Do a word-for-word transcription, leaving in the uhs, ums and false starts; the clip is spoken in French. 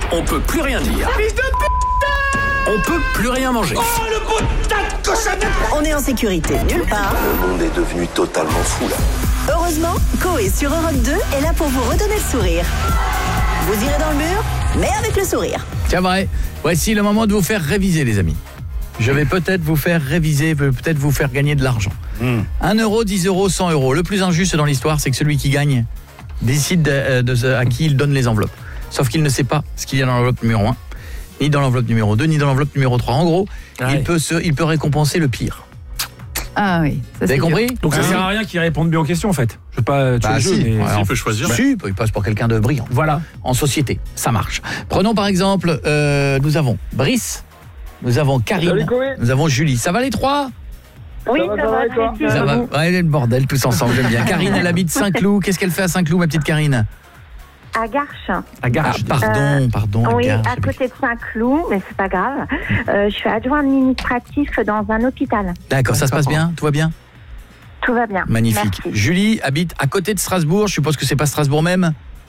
on peut plus rien dire. Fils de putain! On peut plus rien manger. Oh, le putain de cochonnette! On est en sécurité nulle part. Le monde est devenu totalement fou là. Heureusement, Coé sur Europe deux est là pour vous redonner le sourire. Vous irez dans le mur, mais avec le sourire. C'est vrai. Voici le moment de vous faire réviser, les amis. Je vais peut-être vous faire réviser, peut-être vous faire gagner de l'argent. Mm. un euro, dix euros, cent euros. Le plus injuste dans l'histoire, c'est que celui qui gagne décide de, de, à qui il donne les enveloppes. Sauf qu'il ne sait pas ce qu'il y a dans l'enveloppe numéro un, ni dans l'enveloppe numéro deux, ni dans l'enveloppe numéro trois. En gros, ah il, ouais. peut se, il peut récompenser le pire. Ah oui, ça, vous avez compris? Donc ça ah, sert à rien qu'il réponde bien aux questions en fait. Je veux pas tuer bah, le jeu, si. mais Ouais, il peut choisir. Si, il passe pour quelqu'un de brillant. Voilà. En société, ça marche. Prenons par exemple, euh, nous avons Brice, nous avons Karine, nous avons Julie. Ça va les trois? Oui, ça, ça va, ça va, ça va. Ouais, le bordel, tous ensemble, j'aime bien. Karine, elle habite Saint-Cloud. Qu'est-ce qu'elle fait à Saint-Cloud, ma petite Karine? À Garches. À Garches, ah, pardon, euh, pardon. Oui, à, Garches, à côté de Saint-Cloud, mais c'est pas grave. Euh, je suis adjoint administratif dans un hôpital. D'accord, ça se passe bien? Tout va bien? Tout va bien. Magnifique. Merci. Julie habite à côté de Strasbourg. Je suppose que c'est pas Strasbourg même?